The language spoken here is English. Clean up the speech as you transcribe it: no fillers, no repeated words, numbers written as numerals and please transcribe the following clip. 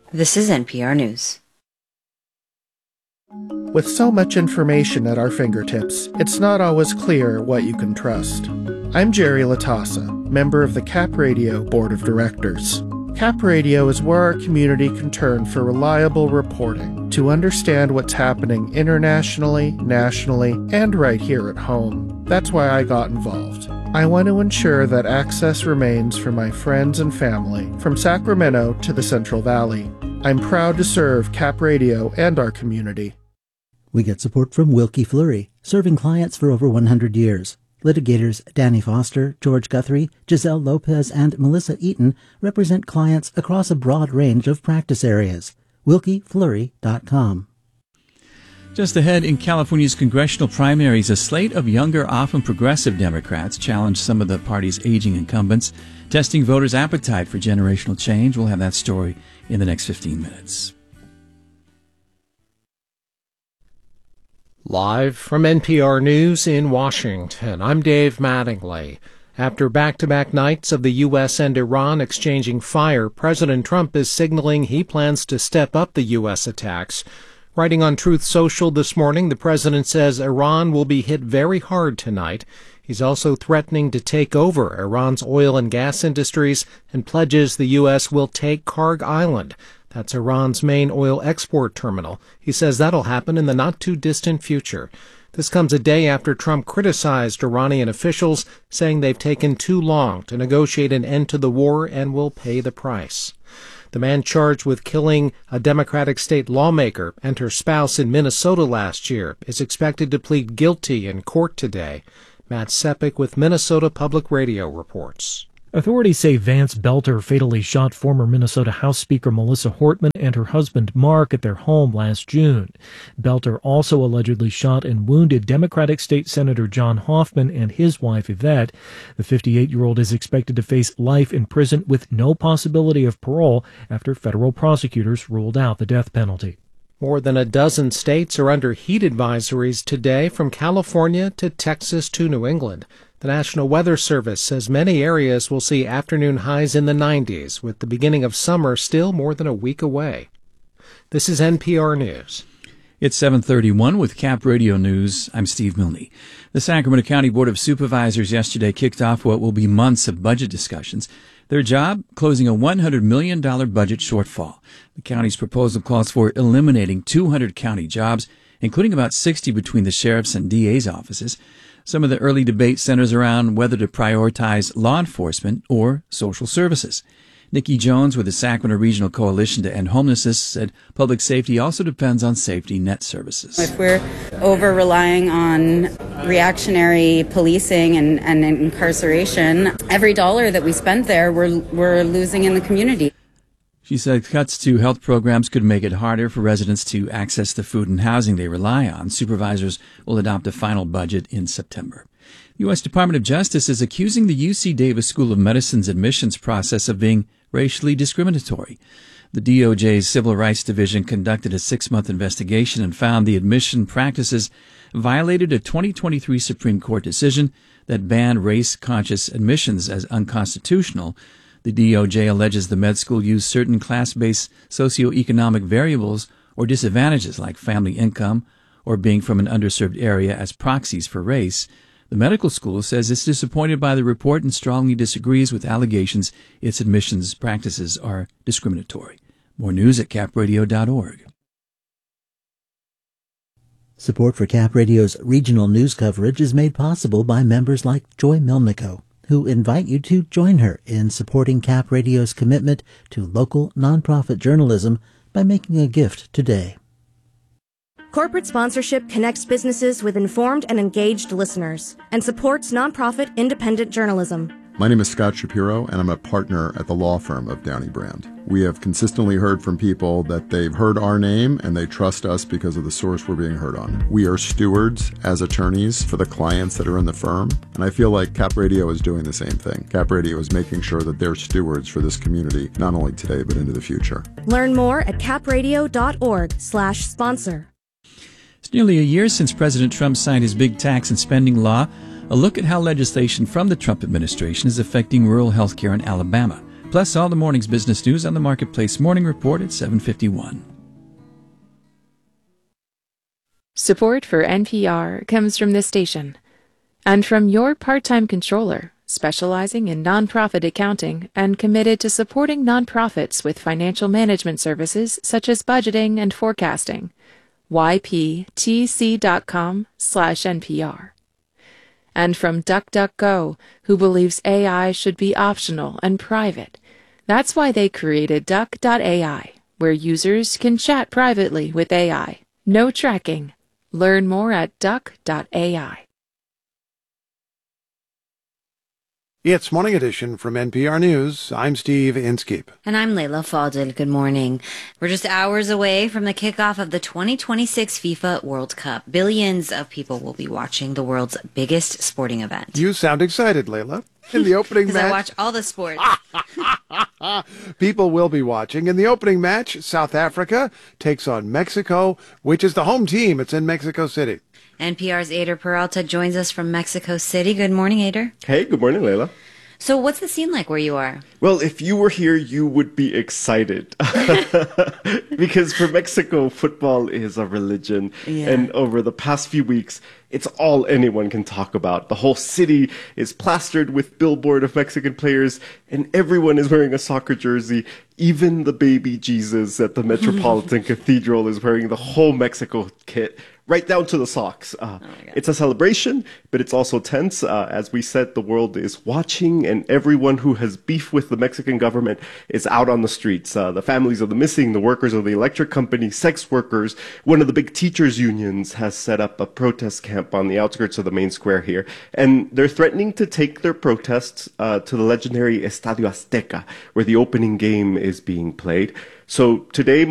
This is NPR News. With so much information at our fingertips, it's not always clear what you can trust. I'm Jerry Latassa, member of the Cap Radio Board of Directors. Cap Radio is where our community can turn for reliable reporting to understand what's happening internationally, nationally, and right here at home. That's why I got involved. I want to ensure that access remains for my friends and family from Sacramento to the Central Valley. I'm proud to serve Cap Radio and our community. We get support from Wilkie Fleury, serving clients for over 100 years. Litigators Danny Foster, George Guthrie, Giselle Lopez, and Melissa Eaton represent clients across a broad range of practice areas. WilkieFleury.com. Just ahead, in California's congressional primaries, a slate of younger, often progressive Democrats challenged some of the party's aging incumbents, testing voters' appetite for generational change. We'll have that story in the next 15 minutes. Live from NPR News in Washington, I'm Dave Mattingly. After back-to-back nights of the U.S. and Iran exchanging fire, President Trump is signaling he plans to step up the U.S. attacks. Writing on Truth Social this morning, the president says Iran will be hit very hard tonight. He's also threatening to take over Iran's oil and gas industries and pledges the U.S. will take Karg Island. That's Iran's main oil export terminal. He says that'll happen in the not-too-distant future. This comes a day after Trump criticized Iranian officials, saying they've taken too long to negotiate an end to the war and will pay the price. The man charged with killing a Democratic state lawmaker and her spouse in Minnesota last year is expected to plead guilty in court today. Matt Sepik with Minnesota Public Radio reports. Authorities say Vance Belter fatally shot former Minnesota House Speaker Melissa Hortman and her husband Mark at their home last June. Belter also allegedly shot and wounded Democratic State Senator John Hoffman and his wife Yvette. The 58-year-old is expected to face life in prison with no possibility of parole after federal prosecutors ruled out the death penalty. More than a dozen states are under heat advisories today, from California to Texas to New England. The National Weather Service says many areas will see afternoon highs in the 90s, with the beginning of summer still more than a week away. This is NPR News. It's 7:31 with Cap Radio News. I'm Steve Milne. The Sacramento County Board of Supervisors yesterday kicked off what will be months of budget discussions. Their job, closing a $100 million budget shortfall. The county's proposal calls for eliminating 200 county jobs, including about 60 between the sheriff's and DA's offices. Some of the early debate centers around whether to prioritize law enforcement or social services. Nikki Jones with the Sacramento Regional Coalition to End Homelessness said public safety also depends on safety net services. If we're over-relying on reactionary policing and incarceration, every dollar that we spend there, we're losing in the community. She said cuts to health programs could make it harder for residents to access the food and housing they rely on. Supervisors will adopt a final budget in September. The U.S. Department of Justice is accusing the UC Davis School of Medicine's admissions process of being racially discriminatory. The DOJ's Civil Rights Division conducted a 6-month investigation and found the admission practices violated a 2023 Supreme Court decision that banned race-conscious admissions as unconstitutional. The DOJ alleges the med school used certain class-based socioeconomic variables or disadvantages like family income or being from an underserved area as proxies for race. The medical school says it's disappointed by the report and strongly disagrees with allegations its admissions practices are discriminatory. More news at capradio.org. Support for Cap Radio's regional news coverage is made possible by members like Joy Milnico, who invite you to join her in supporting Cap Radio's commitment to local nonprofit journalism by making a gift today. Corporate sponsorship connects businesses with informed and engaged listeners and supports nonprofit independent journalism. My name is Scott Shapiro, and I'm a partner at the law firm of Downey Brand. We have consistently heard from people that they've heard our name and they trust us because of the source we're being heard on. We are stewards as attorneys for the clients that are in the firm, and I feel like Cap Radio is doing the same thing. Cap Radio is making sure that they're stewards for this community, not only today but into the future. Learn more at capradio.org/sponsor. It's nearly a year since President Trump signed his big tax and spending law. A look at how legislation from the Trump administration is affecting rural health care in Alabama. Plus all the morning's business news on the Marketplace Morning Report at 7:51. Support for NPR comes from this station and from your part-time controller, specializing in nonprofit accounting and committed to supporting nonprofits with financial management services such as budgeting and forecasting. yptc.com/NPR. And from DuckDuckGo, who believes AI should be optional and private. That's why they created Duck.ai, where users can chat privately with AI. No tracking. Learn more at Duck.ai. It's Morning Edition from NPR News. I'm Steve Inskeep. And I'm Layla Fadel. Good morning. We're just hours away from the kickoff of the 2026 FIFA World Cup. Billions of people will be watching the world's biggest sporting event. You sound excited, Layla. In the opening match... Because I watch all the sports. People will be watching. In the opening match, South Africa takes on Mexico, which is the home team. It's in Mexico City. NPR's Ader Peralta joins us from Mexico City. Good morning, Ader. Hey, good morning, Layla. So what's the scene like where you are? Well, if you were here, you would be excited. Because for Mexico, football is a religion. Yeah. And over the past few weeks, it's all anyone can talk about. The whole city is plastered with billboard of Mexican players, and everyone is wearing a soccer jersey. Even the baby Jesus at the Metropolitan Cathedral is wearing the whole Mexico kit, right down to the socks. It's a celebration, but it's also tense. As we said, the world is watching, and everyone who has beef with the Mexican government is out on the streets. The families of the missing, the workers of the electric company, sex workers. One of the big teachers' unions has set up a protest camp on the outskirts of the main square here. And they're threatening to take their protests to the legendary Estadio Azteca, where the opening game is being played. So today,